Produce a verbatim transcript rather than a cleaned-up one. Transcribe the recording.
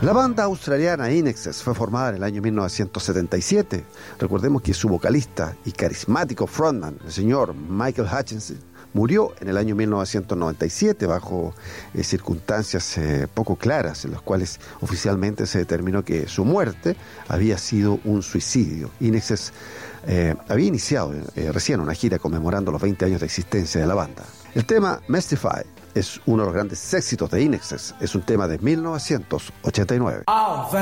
La banda australiana I N X S fue formada en el año mil novecientos setenta y siete. Recordemos que su vocalista y carismático frontman, el señor Michael Hutchence, murió en el año mil novecientos noventa y siete bajo eh, circunstancias eh, poco claras, en las cuales oficialmente se determinó que su muerte había sido un suicidio. I N X S eh, había iniciado eh, recién una gira conmemorando los veinte años de existencia de la banda. El tema Mystify es uno de los grandes éxitos de I N X S. Es un tema de mil novecientos ochenta y nueve. Oh,